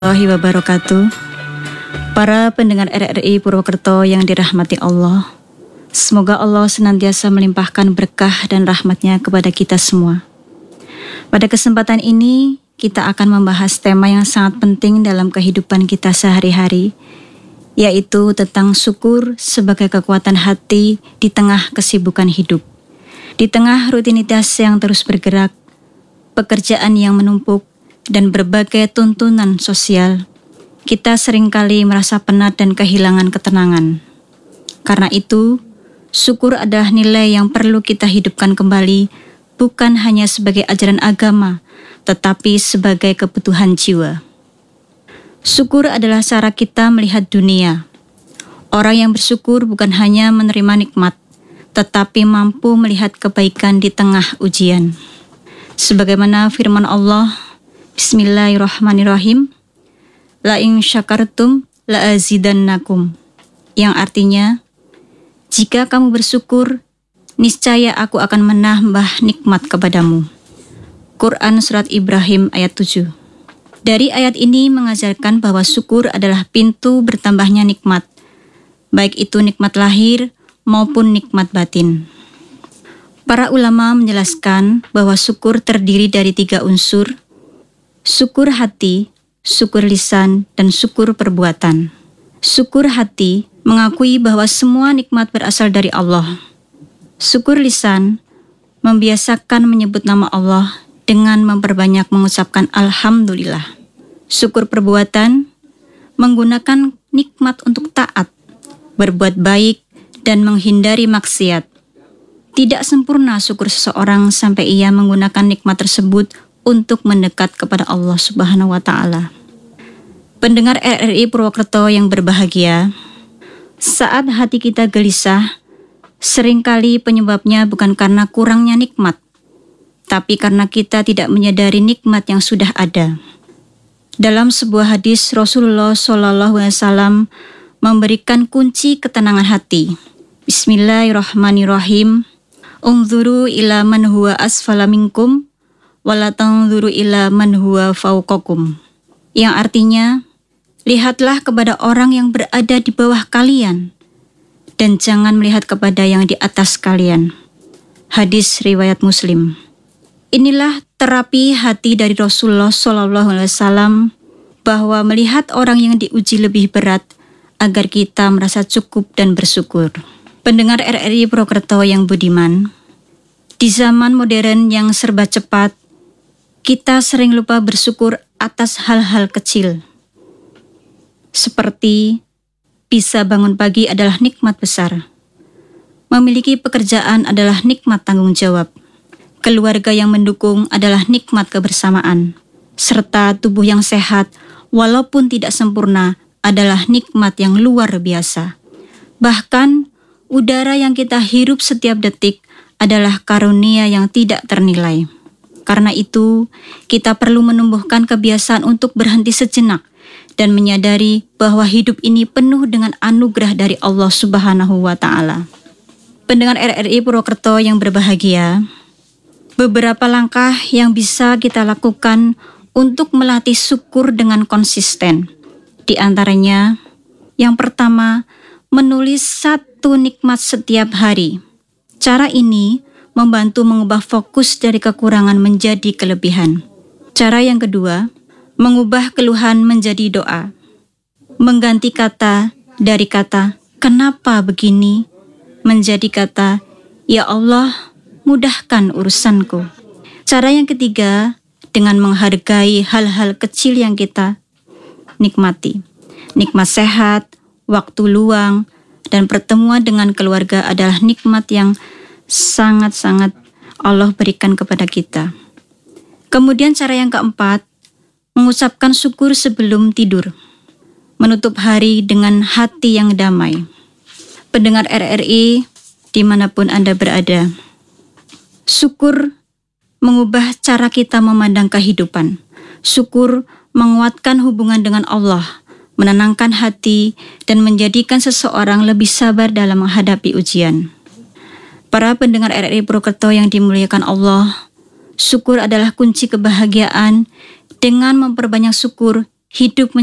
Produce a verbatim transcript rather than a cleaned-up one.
warahmatullahi wabarakatuh. Para pendengar R R I Purwokerto yang dirahmati Allah, semoga Allah senantiasa melimpahkan berkah dan rahmat-Nya kepada kita semua. Pada kesempatan ini, kita akan membahas tema yang sangat penting dalam kehidupan kita sehari-hari, yaitu tentang syukur sebagai kekuatan hati di tengah kesibukan hidup. Di tengah rutinitas yang terus bergerak, pekerjaan yang menumpuk, dan berbagai tuntunan sosial, kita seringkali merasa penat dan kehilangan ketenangan. Karena itu, syukur adalah nilai yang perlu kita hidupkan kembali, bukan hanya sebagai ajaran agama, tetapi sebagai kebutuhan jiwa. Syukur adalah cara kita melihat dunia. Orang yang bersyukur bukan hanya menerima nikmat, tetapi mampu melihat kebaikan di tengah ujian. Sebagaimana firman Allah, Bismillahirrahmanirrahim, La in syakartum la azidannakum, yang artinya, jika kamu bersyukur, niscaya aku akan menambah nikmat kepadamu. Quran Surat Ibrahim ayat tujuh. Dari ayat ini mengajarkan bahwa syukur adalah pintu bertambahnya nikmat, baik itu nikmat lahir maupun nikmat batin. Para ulama menjelaskan bahwa syukur terdiri dari tiga unsur: syukur hati, syukur lisan, dan syukur perbuatan. Syukur hati mengakui bahwa semua nikmat berasal dari Allah. Syukur lisan membiasakan menyebut nama Allah dengan memperbanyak mengucapkan Alhamdulillah. Syukur perbuatan menggunakan nikmat untuk taat, berbuat baik, dan menghindari maksiat. Tidak sempurna syukur seseorang sampai ia menggunakan nikmat tersebut untuk mendekat kepada Allah Subhanahu wa Ta'ala. Pendengar R R I Purwokerto yang berbahagia, saat hati kita gelisah, seringkali penyebabnya bukan karena kurangnya nikmat, tapi karena kita tidak menyadari nikmat yang sudah ada. Dalam sebuah hadis, Rasulullah shallallahu alaihi wasallam memberikan kunci ketenangan hati. Bismillahirrahmanirrahim. Unzuru ila man huwa asfala minkum wala tanzuru ila man huwa fauqakum, yang artinya, lihatlah kepada orang yang berada di bawah kalian dan jangan melihat kepada yang di atas kalian. Hadis riwayat Muslim. Inilah terapi hati dari Rasulullah shallallahu alaihi wasallam, bahwa melihat orang yang diuji lebih berat agar kita merasa cukup dan bersyukur. Pendengar R R I Purwokerto yang budiman, di zaman modern yang serba cepat, kita sering lupa bersyukur atas hal-hal kecil. Seperti bisa bangun pagi adalah nikmat besar. Memiliki pekerjaan adalah nikmat tanggung jawab. Keluarga yang mendukung adalah nikmat kebersamaan. Serta tubuh yang sehat, walaupun tidak sempurna, adalah nikmat yang luar biasa. Bahkan, udara yang kita hirup setiap detik adalah karunia yang tidak ternilai. Karena itu, kita perlu menumbuhkan kebiasaan untuk berhenti sejenak dan menyadari bahwa hidup ini penuh dengan anugerah dari Allah Subhanahu wa Ta'ala. Pendengar R R I Purwokerto yang berbahagia, beberapa langkah yang bisa kita lakukan untuk melatih syukur dengan konsisten. Di antaranya, yang pertama, menulis satu nikmat setiap hari. Cara ini membantu mengubah fokus dari kekurangan menjadi kelebihan. Cara yang kedua, mengubah keluhan menjadi doa. Mengganti kata dari kata, kenapa begini, menjadi kata, ya Allah, mudahkan urusanku. Cara yang ketiga, dengan menghargai hal-hal kecil yang kita nikmati. Nikmat sehat, waktu luang, dan pertemuan dengan keluarga adalah nikmat yang sangat-sangat Allah berikan kepada kita. Kemudian cara yang keempat, mengucapkan syukur sebelum tidur. Menutup hari dengan hati yang damai. Pendengar R R I dimanapun Anda berada, syukur mengubah cara kita memandang kehidupan. Syukur menguatkan hubungan dengan Allah, menenangkan hati, dan menjadikan seseorang lebih sabar dalam menghadapi ujian. Para pendengar R R I Purwokerto yang dimuliakan Allah, syukur adalah kunci kebahagiaan. Dengan memperbanyak syukur, Hidup